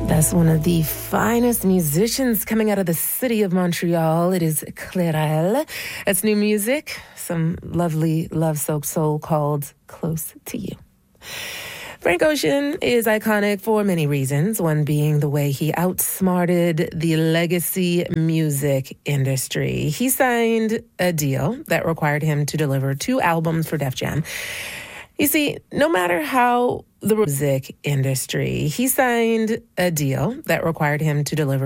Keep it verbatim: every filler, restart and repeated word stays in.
That's one of the finest musicians coming out of the city of Montreal. It is Clairel. It's new music, some lovely love-soaked soul called Close to You. Frank Ocean is iconic for many reasons, one being the way he outsmarted the legacy music industry. He signed a deal that required him to deliver two albums for Def Jam. You see, no matter how the music industry, he signed a deal that required him to deliver